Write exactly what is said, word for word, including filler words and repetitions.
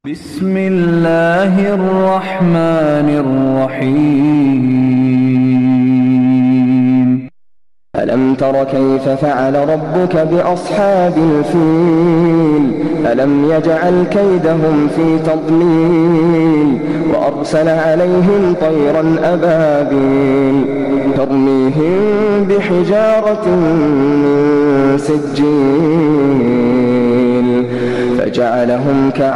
بسم الله الرحمن الرحيم. ألم تر كيف فعل ربك بأصحاب الفيل ألم يجعل كيدهم في تضليل وأرسل عليهم طيرا أبابيل ترميهم بحجارة من سجيل فجعلهم كعصف